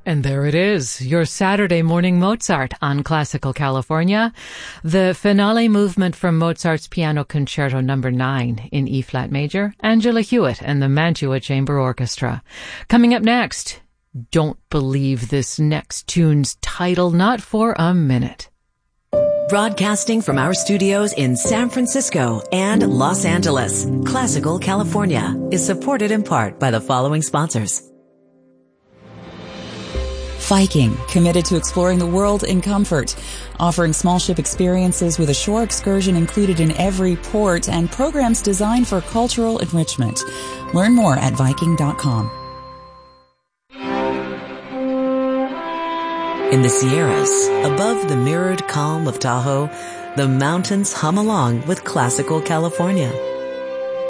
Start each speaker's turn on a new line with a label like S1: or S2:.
S1: And there it is, your Saturday morning Mozart on Classical California. The finale movement from Mozart's Piano Concerto No. 9 in E-flat major, Angela Hewitt and the Mantua Chamber Orchestra. Coming up next, don't believe this next tune's title, not for a minute.
S2: Broadcasting from our studios in San Francisco and Los Angeles, Classical California is supported in part by the following sponsors.
S3: Viking, committed to exploring the world in comfort, offering small ship experiences with a shore excursion included in every port and programs designed for cultural enrichment. Learn more at Viking.com.
S2: In the Sierras, above the mirrored calm of Tahoe, the mountains hum along with Classical California.